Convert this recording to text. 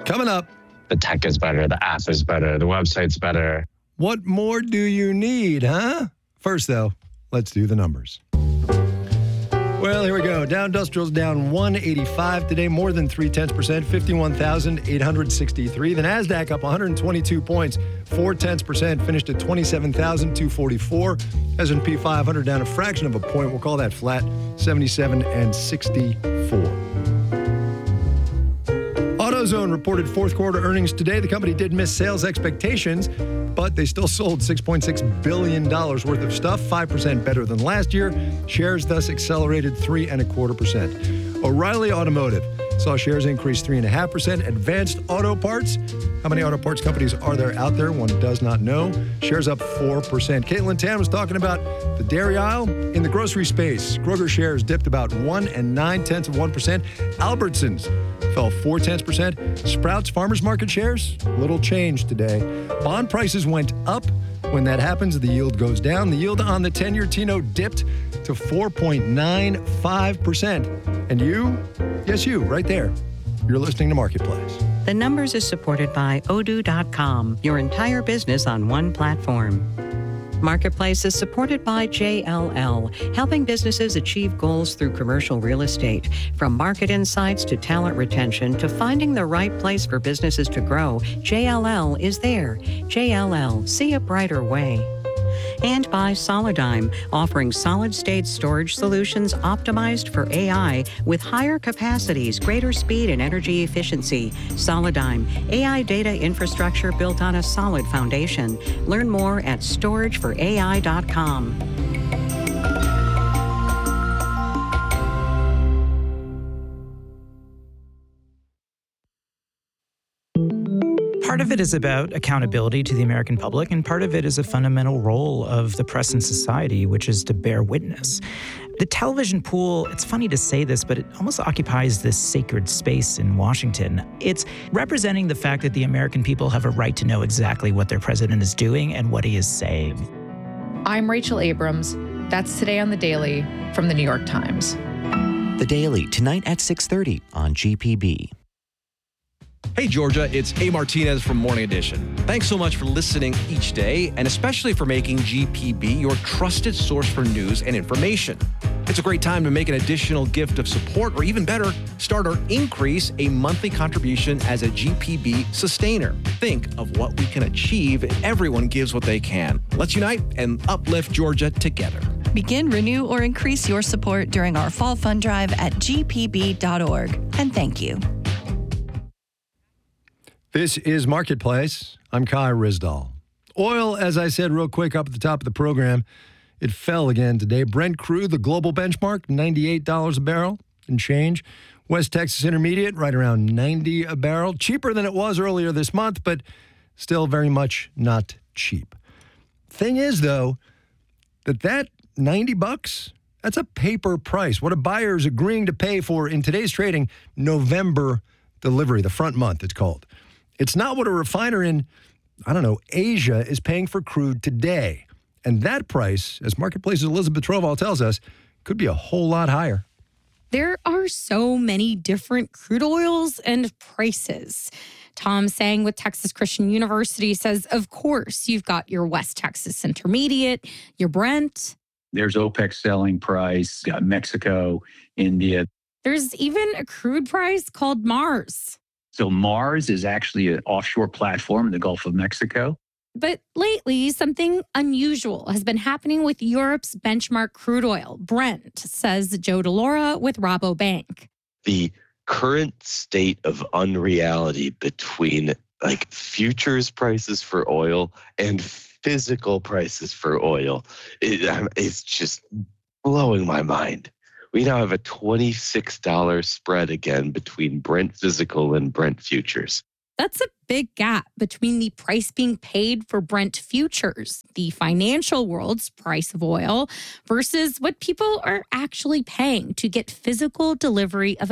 Coming up. The tech is better, the app is better, the website's better. What more do you need, huh? First, though, let's do the numbers. Well, here we go. Dow Industrial's down 185 today, more than 0.3%, 51,863. The NASDAQ up 122 points, 0.4%, finished at 27,244. S&P 500 down a fraction of a point. We'll call that flat, 77 and 64. AutoZone reported fourth quarter earnings today. The company did miss sales expectations, but they still sold $6.6 billion worth of stuff, 5% better than last year. Shares thus accelerated 3.25%. O'Reilly Automotive saw shares increase 3.5%. Advanced Auto Parts, how many auto parts companies are there out there? One does not know. Shares up 4%. Caitlin Tan was talking about the dairy aisle in the grocery space. Kroger shares dipped about 1.9%. Albertsons fell 0.4%. Sprouts Farmers Market shares, little change today. Bond prices went up. When that happens, the yield goes down. The yield on the 10-year T-note dipped to 4.95%. And you, yes, you, right there, you're listening to Marketplace. The Numbers is supported by Odoo.com, your entire business on one platform. Marketplace is supported by JLL, helping businesses achieve goals through commercial real estate. From market insights to talent retention to finding the right place for businesses to grow, JLL is there. JLL, see a brighter way. And by Solidigm, offering solid-state storage solutions optimized for AI with higher capacities, greater speed, and energy efficiency. Solidigm, AI data infrastructure built on a solid foundation. Learn more at storageforai.com. Part of it is about accountability to the American public, and part of it is a fundamental role of the press in society, which is to bear witness. The television pool, it's funny to say this, but it almost occupies this sacred space in Washington. It's representing the fact that the American people have a right to know exactly what their president is doing and what he is saying. I'm Rachel Abrams. That's Today on The Daily from The New York Times. The Daily, tonight at 6:30 on GPB. Hey, Georgia, it's A. Martinez from Morning Edition. Thanks so much for listening each day, and especially for making GPB your trusted source for news and information. It's a great time to make an additional gift of support, or even better, start or increase a monthly contribution as a GPB sustainer. Think of what we can achieve if everyone gives what they can. Let's unite and uplift Georgia together. Begin, renew, or increase your support during our fall fund drive at gpb.org. And thank you. This is Marketplace. I'm Kai Ryssdal. Oil, as I said real quick up at the top of the program, it fell again today. Brent crude, the global benchmark, $98 a barrel and change. West Texas Intermediate, right around $90 a barrel. Cheaper than it was earlier this month, but still very much not cheap. Thing is, though, that $90, that's a paper price. What a buyer is agreeing to pay for, in today's trading, November delivery, the front month it's called. It's not what a refiner in, Asia is paying for crude today. And that price, as Marketplace's Elizabeth Troval tells us, could be a whole lot higher. There are so many different crude oils and prices. Tom Sang with Texas Christian University says, of course, you've got your West Texas Intermediate, your Brent. There's OPEC selling price, got Mexico, India. There's even a crude price called Mars. So Mars is actually an offshore platform in the Gulf of Mexico. But lately, something unusual has been happening with Europe's benchmark crude oil, Brent, says Joe DeLaura with Rabobank. The current state of unreality between futures prices for oil and physical prices for oil, it's just blowing my mind. We now have a $26 spread again between Brent physical and Brent futures. That's a big gap between the price being paid for Brent futures, the financial world's price of oil, versus what people are actually paying to get physical delivery of